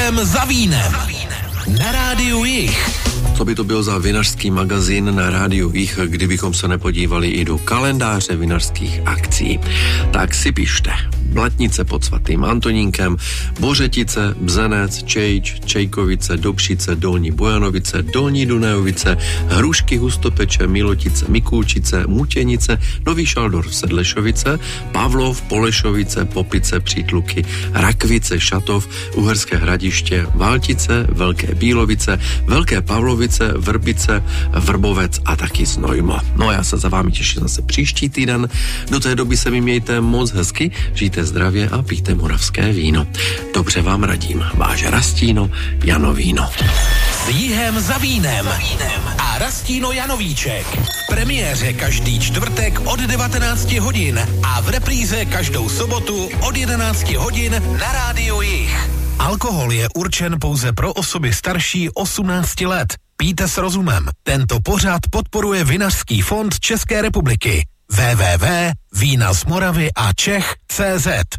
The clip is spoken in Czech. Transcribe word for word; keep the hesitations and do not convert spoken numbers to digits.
Jihem za vínem. Na rádiu Jih. Co by to byl za vinařský magazín na rádiu Jih, kdybychom se nepodívali i do kalendáře vinařských akcí. Tak si pište. Blatnice pod svatým Antonínkem, Bořetice, Bzenec, Čejč, Čejkovice, Dobšice, Dolní Bojanovice, Dolní Dunajovice, Hrušky, Hustopeče, Milotice, Mikulčice, Mutěnice, Nový Šaldor, Sedlešovice, Pavlov, Polešovice, Popice, Přítluky, Rakvice, Šatov, Uherské Hradiště, Valtice, Velké Bílovice, Velké Pavlovice, Vrbice, Vrbovec a taky Znojmo. No já se za vámi těším zase příští týden. Do té doby se mi mějte moc hezky, žijte zdravě a pijte moravské víno. Dobře vám radím. Váš Rastíno Janovíno. S Jihem za vínem a Rastíno Janovíček. V premiéře každý čtvrtek od devatenácti hodin a v repríze každou sobotu od jedenácti hodin na rádiu Jih. Alkohol je určen pouze pro osoby starší osmnácti let. Pijte s rozumem. Tento pořad podporuje Vinařský fond České republiky. w w w tečka vína z Moravy a Čech tečka cé zet